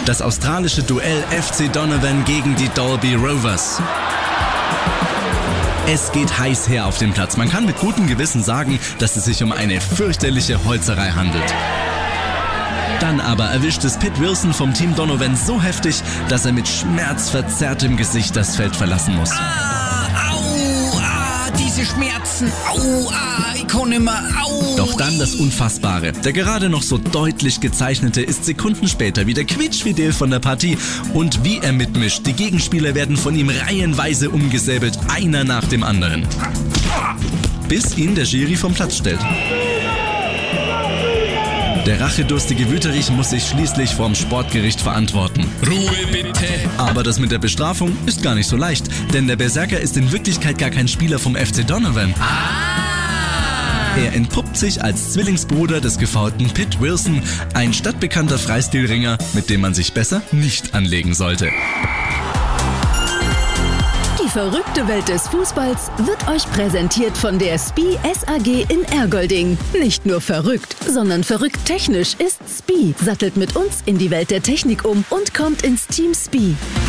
Das australische Duell FC Donovan gegen die Dalby Rovers. Es geht heiß her auf dem Platz. Man kann mit gutem Gewissen sagen, dass es sich um eine fürchterliche Holzerei handelt. Dann aber erwischt es Pitt Wilson vom Team Donovan so heftig, dass er mit schmerzverzerrtem Gesicht das Feld verlassen muss. Diese Schmerzen, ich kann nicht mehr, Doch dann das Unfassbare. Der gerade noch so deutlich gezeichnete ist Sekunden später wieder quietschfidel von der Partie. Und wie er mitmischt, die Gegenspieler werden von ihm reihenweise umgesäbelt, einer nach dem anderen. Bis ihn der Schiri vom Platz stellt. Der rachedurstige Wüterich muss sich schließlich vorm Sportgericht verantworten. Ruhe bitte. Aber das mit der Bestrafung ist gar nicht so leicht, denn der Berserker ist in Wirklichkeit gar kein Spieler vom FC Donovan. Er entpuppt sich als Zwillingsbruder des gefoulten Pitt Wilson, ein stadtbekannter Freistilringer, mit dem man sich besser nicht anlegen sollte. Die verrückte Welt des Fußballs wird euch präsentiert von der SPIE SAG in Ergolding. Nicht nur verrückt, sondern verrückt technisch ist SPIE. Sattelt mit uns in die Welt der Technik um und kommt ins Team SPIE.